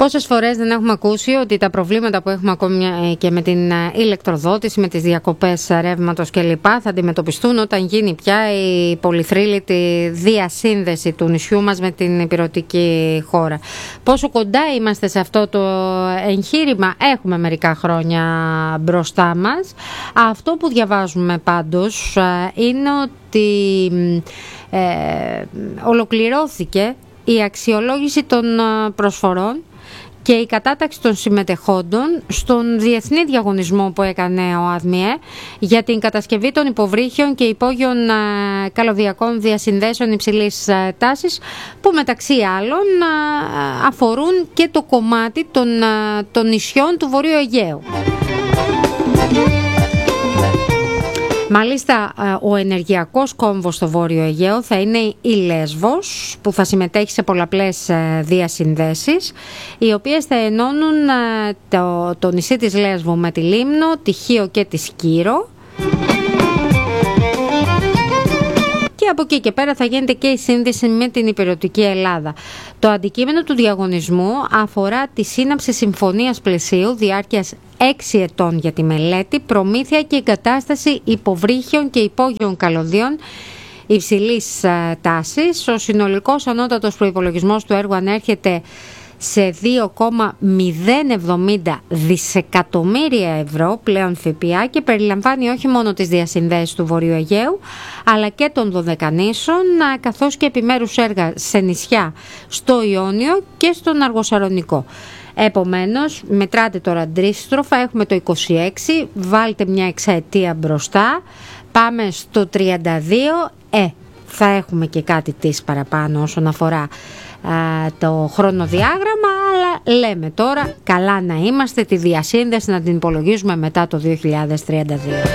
Πόσες φορές δεν έχουμε ακούσει ότι τα προβλήματα που έχουμε ακόμη και με την ηλεκτροδότηση, με τις διακοπές ρεύματος κλπ. Θα αντιμετωπιστούν όταν γίνει πια η πολυθρύλητη διασύνδεση του νησιού μας με την ηπειρωτική χώρα. Πόσο κοντά είμαστε σε αυτό το εγχείρημα? Έχουμε μερικά χρόνια μπροστά μας. Αυτό που διαβάζουμε πάντως είναι ότι ολοκληρώθηκε η αξιολόγηση των προσφορών και η κατάταξη των συμμετεχόντων στον διεθνή διαγωνισμό που έκανε ο ΑΔΜΙΕ για την κατασκευή των υποβρύχιων και υπόγειων καλωδιακών διασυνδέσεων υψηλής τάσης, που μεταξύ άλλων αφορούν και το κομμάτι των νησιών του Βορείου Αιγαίου. Μάλιστα, ο ενεργειακός κόμβος στο Βόρειο Αιγαίο θα είναι η Λέσβος, που θα συμμετέχει σε πολλαπλές διασυνδέσεις, οι οποίες θα ενώνουν το νησί της Λέσβου με τη Λίμνο, τη Χίο και τη Σκύρο. Και από εκεί και πέρα θα γίνεται και η σύνδεση με την ηπειρωτική Ελλάδα. Το αντικείμενο του διαγωνισμού αφορά τη σύναψη συμφωνίας πλαισίου διάρκειας 6 ετών για τη μελέτη, προμήθεια και εγκατάσταση υποβρύχιων και υπόγειων καλωδίων υψηλής τάσης. Ο συνολικός ανώτατος προϋπολογισμός του έργου ανέρχεται σε 2,070 δισεκατομμύρια ευρώ πλέον ΦΠΑ και περιλαμβάνει όχι μόνο τις διασυνδέσεις του Βορείου Αιγαίου, αλλά και των Δωδεκανήσων, καθώς και επιμέρους έργα σε νησιά στο Ιόνιο και στον Αργοσαρονικό. Επομένως, μετράτε τώρα αντίστροφα, έχουμε το 26, βάλτε μια εξαετία μπροστά, πάμε στο 32, θα έχουμε και κάτι της παραπάνω όσον αφορά το χρονοδιάγραμμα, αλλά λέμε τώρα καλά να είμαστε τη διασύνδεση να την υπολογίζουμε μετά το 2032.